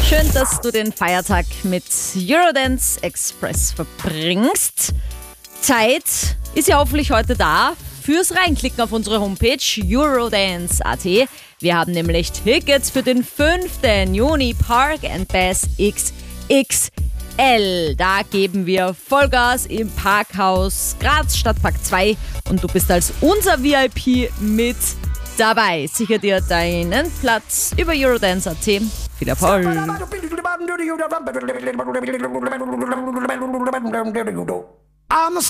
Schön, dass du den Feiertag mit Eurodance Express verbringst. Zeit ist ja hoffentlich heute da fürs Reinklicken auf unsere Homepage eurodance.at. Wir haben nämlich Tickets für den 5. Juni Park and Bass XXL. Da geben wir Vollgas im Parkhaus Graz Stadtpark 2 und du bist als unser VIP mit dabei. Sicher dir deinen Platz über eurodance.at. Viel Erfolg! I'm a